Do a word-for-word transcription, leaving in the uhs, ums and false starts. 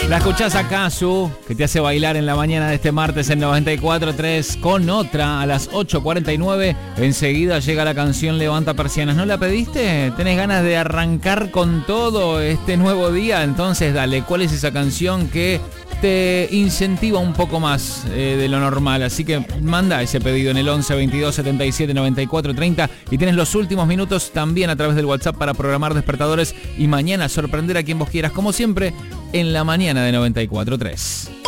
La escuchás acá, Su, que te hace bailar en la mañana de este martes en noventa y cuatro tres con otra a las ocho cuarenta y nueve. Enseguida llega la canción Levanta Persianas. ¿No la pediste? ¿Tenés ganas de arrancar con todo este nuevo día? Entonces dale, ¿cuál es esa canción que te incentiva un poco más eh, de lo normal? Así que manda ese pedido en el once veintidós setenta y siete noventa y cuatro treinta y tienes los últimos minutos también a través del WhatsApp para programar despertadores y mañana sorprender a quien vos quieras, como siempre, en la mañana de noventa y cuatro tres.